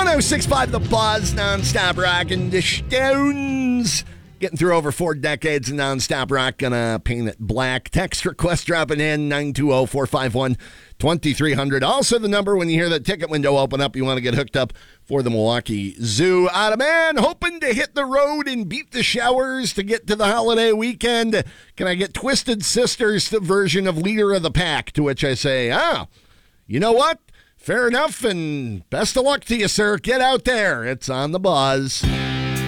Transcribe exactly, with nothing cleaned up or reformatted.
oh six point five The Buzz, non-stop rock and the Stones. Getting through over four decades of non-stop rock. Gonna paint it black. Text request dropping in, nine two zero, four five one, two three zero zero. Also the number when you hear that ticket window open up, you want to get hooked up for the Milwaukee Zoo. Out of man, hoping to hit the road and beat the showers to get to the holiday weekend. Can I get Twisted Sister's version of Leader of the Pack? To which I say, ah, you know what? Fair enough, and best of luck to you, sir. Get out there. It's on the Buzz.